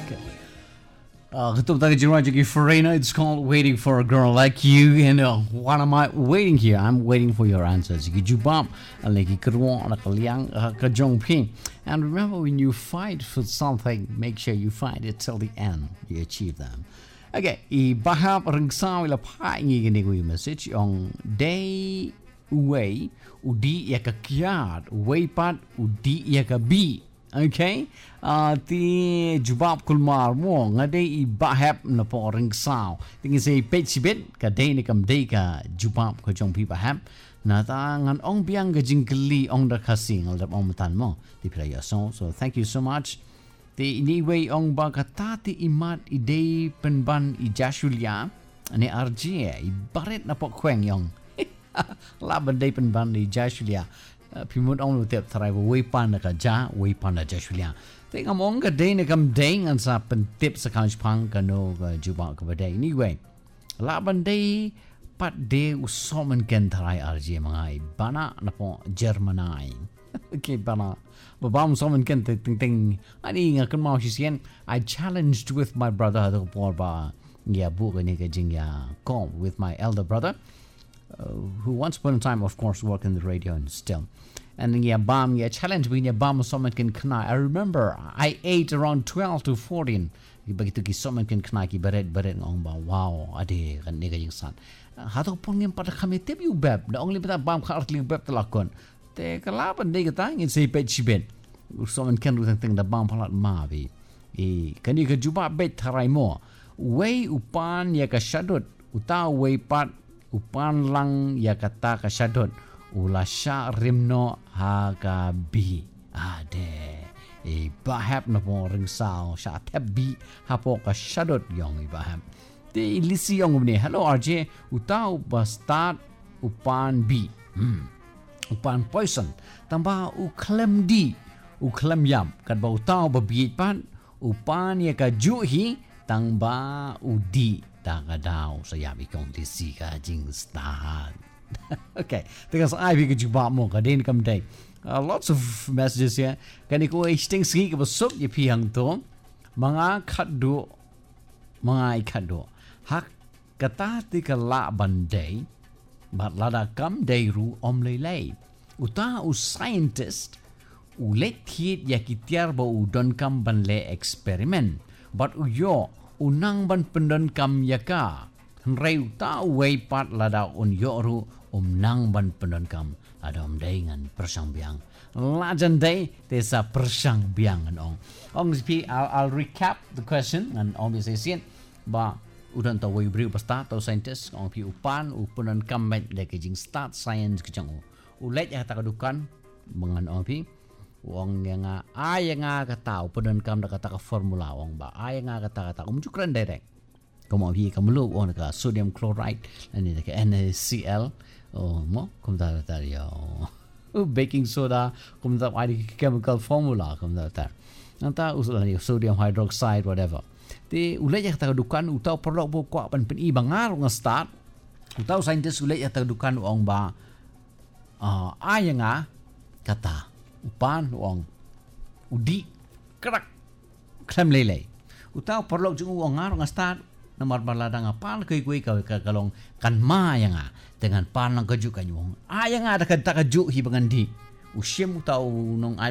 Ketum taga jirwan jagi Farina. It's called Waiting for a Girl Like You. And what am I waiting here? I'm waiting for your answers. Jagi jubab, lagi kerwa, nakaliang, kajong ping. And remember, when you fight for something, make sure you fight it till the end. You achieve them. Okay, ibahap ringsaw ila pa ingi gini ko yung message yung day way udi ya kakiat way pat udi ya kabi. Okay, ti jubab kulmar mo nga day ibahap na po ringsaw tingin sa pechibit ka day ni kam day ka jubab ko jong pibahap na ta ngan ong biang ka jingkli ong da kasing al dap ong matan mo di play so thank you so much. Ti iniway ong bakatati imat idey penban i Jasulia ani RJ ibaret na po kweng yong laban day penban i Jasulia pimut ong lutep taray way pan na ka ja way pan na Jasulia ti ngamong ka day na kam day ngan sa pentip sa couch pang kano ka jubak ka baday anyway laban day pat day usoman ken taray RJ mga ibana na po Germanay. Okay, bana. Babam someone can ting ani nga kan mau sisian. I challenged with my brother the por ba ya bu ni ka jing ya call with my elder brother who once upon a time of course worked in the radio and still. And ya bam ya challenge we ya bam someone can kana. I remember I ate around 12 to 14. Begitu ki someone can kana ki beret ngong ba wow ade kan ni ka jing san. Hato pon ngem pada kami tip you bab. Na only beta bam ka artling bab telakon. Te kalaban day kata ngin say pet chibet someone can do something da bang palat mavi kani ka juba bet tarai mo way upan ya ka shadot uta way pat upan lang ya kata ka shadot ula sha rimno ha ka bi ade bahap na po ring sao sha tab bi ha po ka shadot yong bahap te lisi yong ni hello RJ uta ba start upan bi upan poison tamba uklem di uklem yam kad ba utau ba biit pan upan ya ka juhi tangba udi ta ka daw sa yami kong disi ka jing star. Okay, because I bi ka juba mo ka din kam day lots of messages here kani ko isting ski ka basok ye pihang to mga khaddo mga ikaddo hak kata ti ka la banday but lada kam day ru om lelay uta u scientist u let hit ya kitiar ba u don kam ban le experiment but u yo unang ban pendon kam yaka rei uta way pat lada un yo ru nang ban pendon kam ada day ngan persang biang lajan day desa persang biang ong sp I'll recap the question and obviously sin ba udan tahu beri pasta atau scientist orang pi upan upunan kamet le kejing start science kejang ulet ya takadukan mengan orang pi wong yang nga kata upunan kam da kata ka formula wong ba nga kata umjukran direct kamu pi kamulu on ka sodium chloride ani ka NaCl mo kumta yo baking soda kumta ai chemical formula kumta nanta usul sodium hydroxide whatever ti ulay ya tagadukan utaw perlo bo kwa pan ibangar nga start utaw scientist ulay ya tagadukan ong ba ay nga kata upan ong udi krak klem lele utaw perlo jung ong nga start namar balada nga pan kay ka kalong kan ma nga dengan pan lang kaju kanyong ay nga da kadta kaju hibangan di usyem utaw nong